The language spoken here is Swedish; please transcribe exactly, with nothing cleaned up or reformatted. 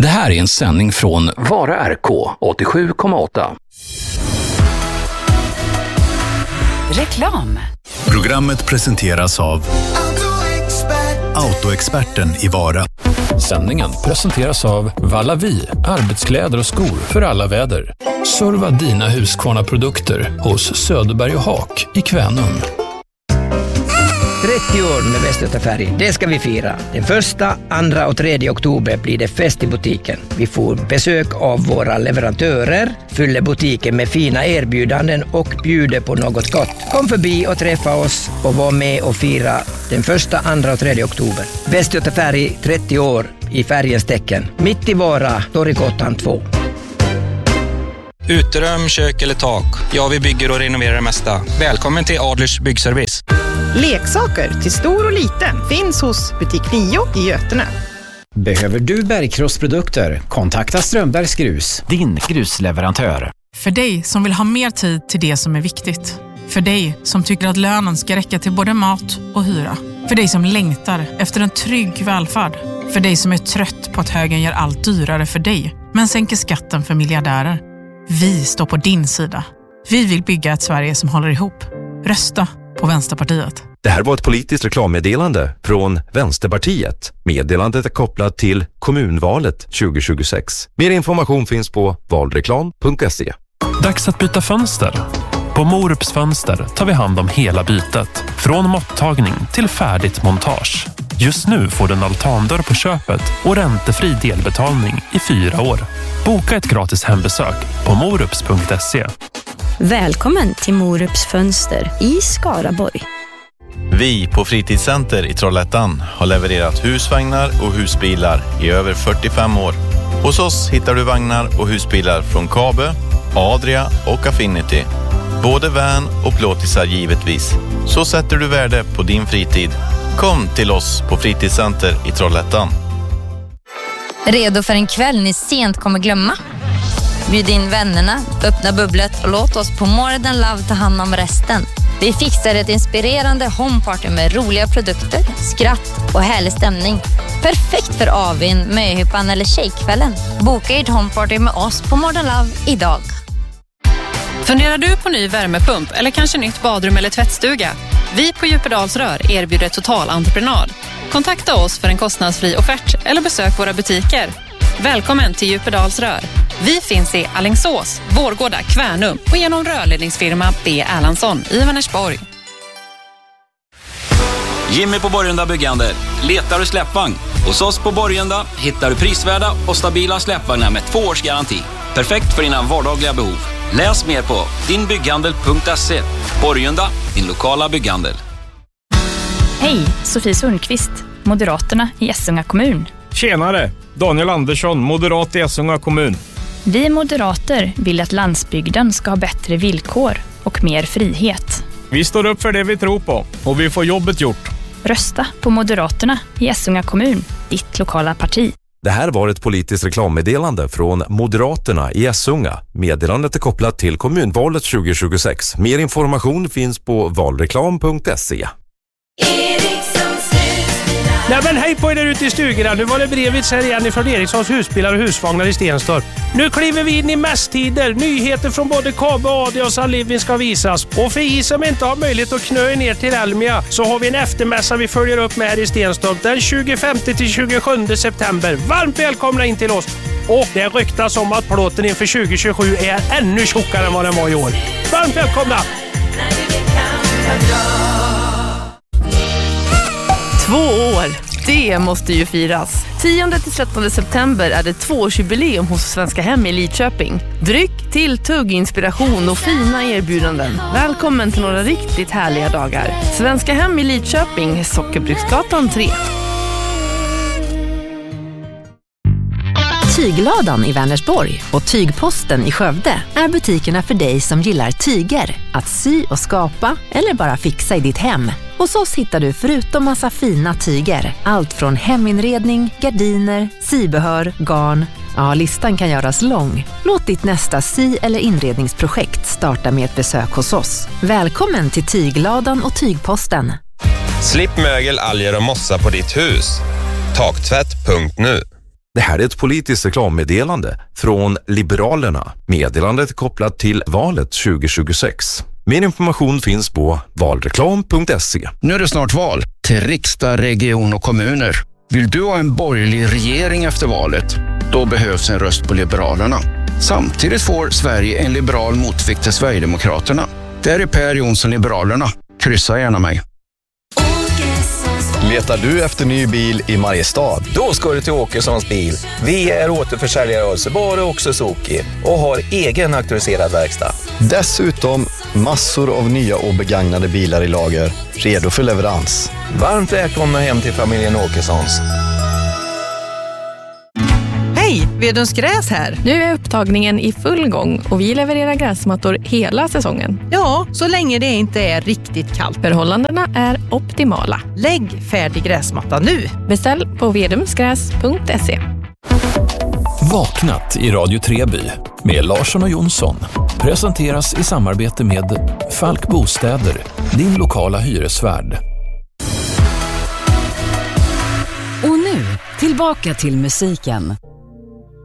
Det här är en sändning från Vara R K åttiosju komma åtta. Reklam. Programmet presenteras av Autoexperten i Vara. Sändningen presenteras av Vallavi, arbetskläder och skor för alla väder. Serva dina Husqvarna-produkter hos Söderberg och Hak i Kvänum. trettio år med Västgötafärg, det ska vi fira. Den första, andra och tredje oktober blir det fest i butiken. Vi får besök av våra leverantörer, fyller butiken med fina erbjudanden och bjuder på något gott. Kom förbi och träffa oss och var med och fira den första, andra och tredje oktober. Västgötafärg, trettio år i färgens tecken. Mitt i Vara, Torggatan två. Uterum, kök eller tak. Ja, vi bygger och renoverar det mesta. Välkommen till Adlers Byggservice. Leksaker till stor och liten finns hos butik nio i Götene. Behöver du bergkrossprodukter? Kontakta Strömbergs Grus, din grusleverantör. För dig som vill ha mer tid till det som är viktigt. För dig som tycker att lönen ska räcka till både mat och hyra. För dig som längtar efter en trygg välfärd. För dig som är trött på att högen gör allt dyrare för dig, men sänker skatten för miljardärer. Vi står på din sida. Vi vill bygga ett Sverige som håller ihop. Rösta på Vänsterpartiet. Det här var ett politiskt reklammeddelande från Vänsterpartiet. Meddelandet är kopplat till kommunvalet tjugo tjugosex. Mer information finns på valreklam punkt se. Dags att byta fönster. På Morups Fönster tar vi hand om hela bytet. Från mottagning till färdigt montage. Just nu får du en altandörr på köpet och räntefri delbetalning i fyra år. Boka ett gratis hembesök på morups punkt se. Välkommen till Morups Fönster i Skaraborg. Vi på Fritidscenter i Trollhättan har levererat husvagnar och husbilar i över fyrtiofem år. Hos oss hittar du vagnar och husbilar från Kabe, Adria och Affinity. Både van och plåtisar givetvis. Så sätter du värde på din fritid. Kom till oss på Fritidscenter i Trollhättan. Redo för en kväll ni sent kommer glömma? Bjud in vännerna, öppna bubblet och låt oss på Modern Love ta hand om resten. Vi fixar ett inspirerande homeparty med roliga produkter, skratt och härlig stämning. Perfekt för avin, möhippan eller tjejkvällen. Boka ert homeparty med oss på Modern Love idag. Funderar du på ny värmepump eller kanske nytt badrum eller tvättstuga? Vi på Djupedals Rör erbjuder total entreprenad. Kontakta oss för en kostnadsfri offert eller besök våra butiker. Välkommen till Djupedals Rör. Vi finns i Alingsås, Vårgårda, Kvänum och genom rörledningsfirma B. Erlandsson i Vänersborg. Jimmy på Borgunda Byggande. Letar du släppvagn? Hos oss på Borgunda hittar du prisvärda och stabila släppvagnar med två års garanti. Perfekt för dina vardagliga behov. Läs mer på dinbygghandel punkt se. Borgunda, din lokala bygghandel. Hej, Sofie Sundqvist, Moderaterna i Essunga kommun. Tjenare, Daniel Andersson, moderat i Essunga kommun. Vi moderater vill att landsbygden ska ha bättre villkor och mer frihet. Vi står upp för det vi tror på och vi får jobbet gjort. Rösta på Moderaterna i Essunga kommun, ditt lokala parti. Det här var ett politiskt reklammeddelande från Moderaterna i Essunga. Meddelandet är kopplat till kommunvalet tjugo tjugosex. Mer information finns på valreklam punkt se. Nej men hej på er där ute i stugorna. Nu var det brevet här igen ifrån Erikssons husbilar och husvagnar i Stenstorp. Nu kliver vi in i mässtider. Nyheter från både Kabe, Adria och Sunliving ska visas. Och för er som inte har möjlighet att knö ner till Elmia så har vi en eftermässa vi följer upp med här i Stenstorp den tjugofemte till tjugosjunde september. Varmt välkomna in till oss. Och det ryktas om att plåten inför tjugo tjugosju är ännu tjockare än vad den var i år. Varmt välkomna! Två år, det måste ju firas. tionde till trettonde september är det tvåårsjubileum hos Svenska Hem i Lidköping. Dryck, tilltugg, inspiration och fina erbjudanden. Välkommen till några riktigt härliga dagar. Svenska Hem i Lidköping, Sockerbruksgatan tre. Tygladan i Vänersborg och Tygposten i Skövde är butikerna för dig som gillar tyger, att sy och skapa eller bara fixa i ditt hem. Hos oss hittar du förutom massa fina tyger, allt från heminredning, gardiner, sybehör, garn. Ja, listan kan göras lång. Låt ditt nästa sy- eller inredningsprojekt starta med ett besök hos oss. Välkommen till Tygladan och Tygposten. Slipp mögel, alger och mossa på ditt hus. Taktvätt punkt nu. Det här är ett politiskt reklammeddelande från Liberalerna. Meddelandet är kopplat till valet tjugo tjugosex. Mer information finns på valreklam punkt se. Nu är det snart val till riksdag, region och kommuner. Vill du ha en borgerlig regering efter valet? Då behövs en röst på Liberalerna. Samtidigt får Sverige en liberal motvikt till Sverigedemokraterna. Där är Per Jonsson Liberalerna. Kryssa gärna mig. Letar du efter ny bil i Mariestad? Då ska du till Åkessons bil. Vi är återförsäljare av Subaru och Suzuki och har egen auktoriserad verkstad. Dessutom massor av nya och begagnade bilar i lager, redo för leverans. Varmt välkomna hem till familjen Åkessons. Hej, Vedens Gräs här. Nu är upptagningen i full gång och vi levererar gräsmattor hela säsongen. Ja, så länge det inte är riktigt kallt. Förhållandena är optimala. Lägg färdig gräsmatta nu. Beställ på vedumsgräs punkt se. Vaknat i Radio Treby med Larsson och Jonsson presenteras i samarbete med Falk Bostäder, din lokala hyresvärd. Och nu, tillbaka till musiken.